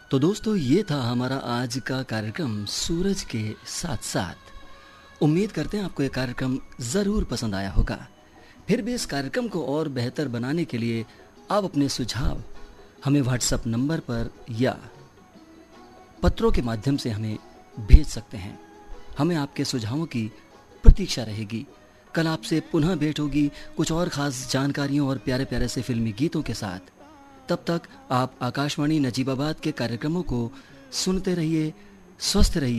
तो दोस्तों, ये था हमारा आज का कार्यक्रम सूरज के साथ साथ। उम्मीद करते हैं आपको ये कार्यक्रम ज़रूर पसंद आया होगा। फिर भी इस कार्यक्रम को और बेहतर बनाने के लिए आप अपने सुझाव हमें व्हाट्सएप नंबर पर या पत्रों के माध्यम से हमें भेज सकते हैं। हमें आपके सुझावों की प्रतीक्षा रहेगी। कल आपसे पुनः भेंट होगी कुछ और ख़ास जानकारियों और प्यारे प्यारे से फिल्मी गीतों के साथ। तब तक आप आकाशवाणी नजीबाबाद के कार्यक्रमों को सुनते रहिए, स्वस्थ रहिए।